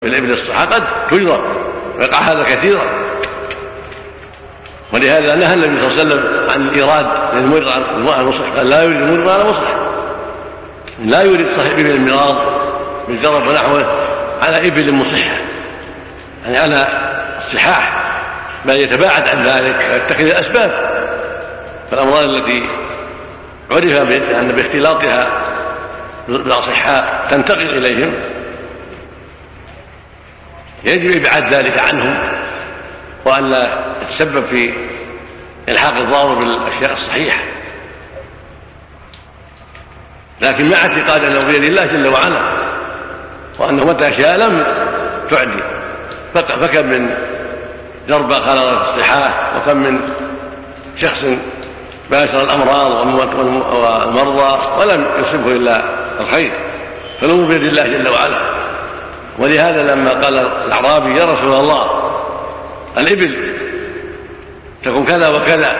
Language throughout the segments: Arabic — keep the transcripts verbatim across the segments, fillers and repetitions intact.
بالابل الصحة قد تجرى ويقع هذا كثيرا، ولهذا نهى النبي صلى الله عليه وسلم عن الإيراد للمرأة المصح، قال لا يريد المرأة المصح، لا يريد صاحب ابل المراد بالجرب ونحوه على ابل مصحة، يعني على الصحاح، بل يتباعد عن ذلك ويتخذ الأسباب. فالأمراض التي عرف بأن باختلاطها بالأصحاء تنتقل إليهم يجب إبعاد ذلك عنهم، وأن لا يتسبب في إلحاق الضار بالأشياء الصحيحة، لكن مع اعتقاد أنه بيد الله جل وعلا، وأنه متى شاء لم تعدي. فكم من جربة خلطت الصحاح، وكم من شخص باشر الأمراض والمرضى ولم يصبه إلا الخير، فالأمور بيد الله جل وعلا. ولهذا لما قال الأعرابي يا رسول الله الإبل تكون كذا وكذا،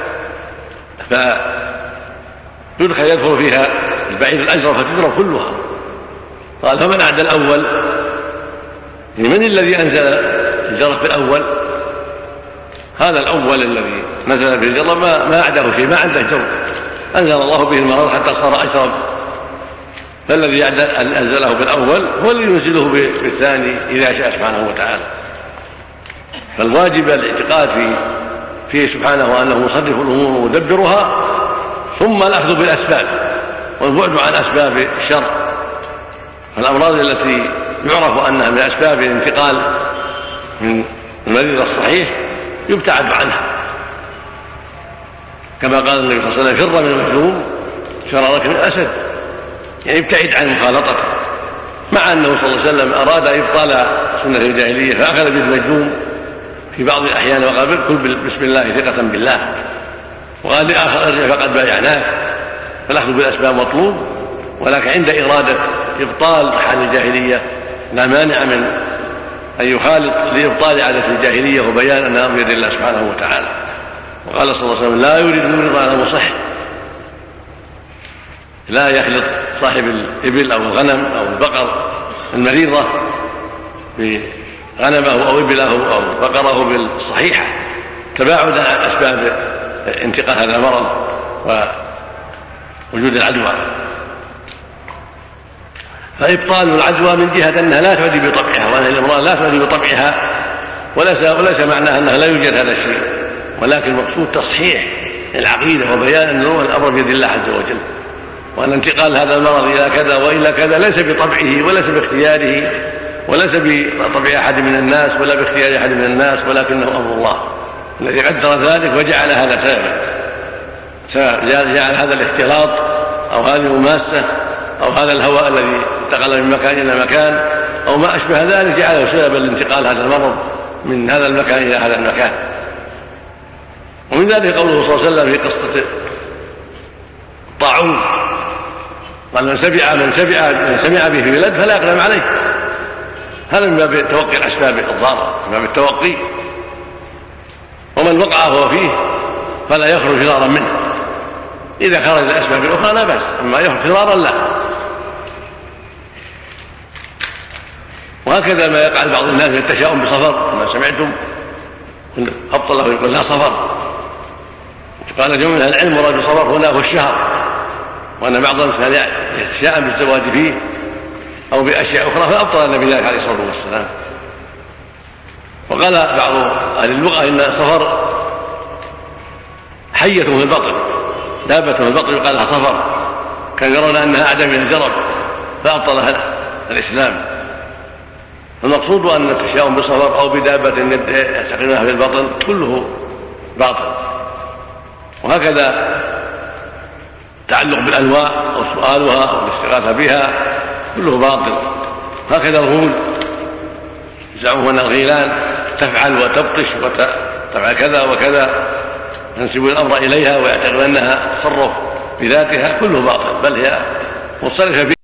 فيدخل يدخل فيها البعير الأجرب فتضرب كلها، قال فمن أعدى الأول؟ من الذي أنزل الجرب في الأول؟ هذا الأول الذي نزل به الجرب ما أعداه شيء، ما عنده جرب، أنزل الله به المرض حتى صار أجرب، فالذي أنزله بالأول هو الذي ينزله بالثاني إذا شاء سبحانه وتعالى. فالواجب الاعتقاد في فيه سبحانه وأنه مصرف الأمور ومدبرها، ثم الأخذ بالأسباب والبعد عن أسباب الشر. فالأمراض التي يعرف أنها من أسباب الانتقال من المريض الصحيح يبتعد عنها، كما قال النبي صلى الله عليه وسلم فر من المجذوم فرارك من الأسد، يعني ابتعد عن مخالطته، مع أنه صلى الله عليه وسلم أراد إبطال سنة الجاهلية فأخذ بالمجذوم في بعض الأحيان وقال كل بسم الله ثقة بالله، وقال لآخر ارجع فقد بايعناك. فالأخذ بالأسباب مطلوب، ولكن عند إرادة إبطال حال الجاهلية لا مانع من أن يخالط لإبطال عادة الجاهلية وبيان أنها بيد الله سبحانه وتعالى. وقال صلى الله عليه وسلم لا يريد المريض على مصح، لا يخلط صاحب الإبل أو الغنم أو البقر المريضة بغنمه أو إبله أو بقره بالصحيحة، تباعدا عن أسباب انتقال هذا المرض ووجود العدوى. فإبطال العدوى من جهة أنها لا تعدي بطبعها، وأن الأمراض لا تعدي بطبعها، وليس, وليس معناها أنها لا يوجد هذا الشيء، ولكن المقصود تصحيح العقيدة وبيان أن الأمر بيد الله عز وجل، وأن انتقال هذا المرض إلى كذا وإلى كذا ليس بطبعه وليس باختياره وليس بطبع أحد من الناس ولا باختيار أحد من الناس، ولكنه أمر الله الذي قدر ذلك وجعل هذا سببا، جعل هذا الاختلاط أو هذه المماسة أو هذا الهواء الذي انتقل من مكان إلى مكان أو ما أشبه ذلك جعله سببا لانتقال هذا المرض من هذا المكان إلى هذا المكان. ومن ذلك قوله صلى الله عليه وسلم في قصة الطاعون، قال من سمع من سمع من سمع به في بلد فلا يقدم عليه، هذا من باب توقي الأسباب الضارة، من باب التوقي. ومن وقع هو فيه فلا يخرج فرارا منه، إذا خرج الأسباب الأخرى لا بأس، أما يخرج فرارا لا. وهكذا ما يقع بعض الناس من التشاؤم بصفر، كما سمعتم أبطله يقول لا صفر، قال جمع من العلم مراد صفر هنا هو الشهر، وأن بعضهم كان يتشاءم بالزواج فيه أو بأشياء أخرى فأبطل النبي ذلك عليه الصلاة والسلام. وقال بعض أهل اللغة إن صفر حية في البطن، دابة في البطن يقال لها صفر، كانوا يرون أنها أعدى من الجرب فأبطل الإسلام. المقصود أن التشاؤم بصفر أو بدابة يستقيمها في البطن كله باطل. وهكذا تعلق بالألواء أو سؤالها أو الاستغاثة بها كله باطل. هكذا الغول يزعمون أن الغيلان تفعل وتبطش وتفعل كذا وكذا، ينسبون الأمر إليها ويعتقدون أنها تصرف بذاتها، كله باطل، بل هي متصرفة